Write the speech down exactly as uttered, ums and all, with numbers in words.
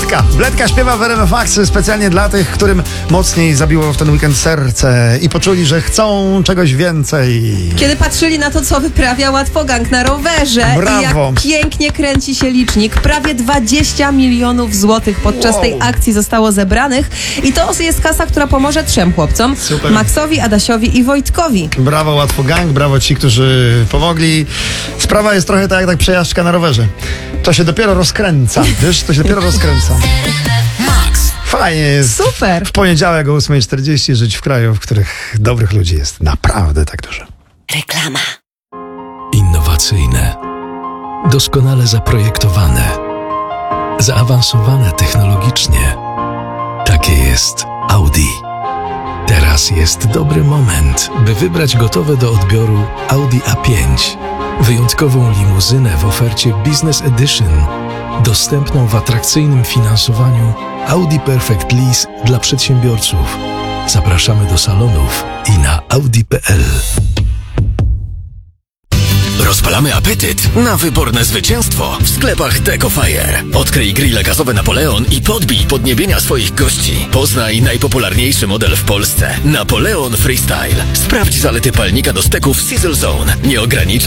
Bledka. Bledka śpiewa w R M F Max specjalnie dla tych, którym mocniej zabiło w ten weekend serce i poczuli, że chcą czegoś więcej. Kiedy patrzyli na to, co wyprawia Łatwogang na rowerze. Brawo. I jak pięknie kręci się licznik. Prawie dwadzieścia milionów złotych podczas Wow. tej akcji zostało zebranych. I to jest kasa, która pomoże trzem chłopcom. Super. Maxowi, Adasiowi i Wojtkowi. Brawo Łatwogang, brawo ci, którzy pomogli. Sprawa jest trochę tak jak tak przejażdżka na rowerze. To się dopiero rozkręca, wiesz? To się dopiero rozkręca. Max. Fajnie jest. Super. W poniedziałek o ósma czterdzieści żyć w kraju, w których dobrych ludzi jest naprawdę tak dużo. Reklama. Innowacyjne, doskonale zaprojektowane, zaawansowane technologicznie. Takie jest Audi. Teraz jest dobry moment, by wybrać gotowe do odbioru Audi A pięć. Wyjątkową limuzynę w ofercie Business Edition, dostępną w atrakcyjnym finansowaniu Audi Perfect Lease dla przedsiębiorców. Zapraszamy do salonów i na audi kropka p l. Rozpalamy apetyt na wyborne zwycięstwo w sklepach Decofire. Odkryj grille gazowe Napoleon i podbij podniebienia swoich gości. Poznaj najpopularniejszy model w Polsce. Napoleon Freestyle. Sprawdź zalety palnika do steków Sizzle Zone. Nie ogranicza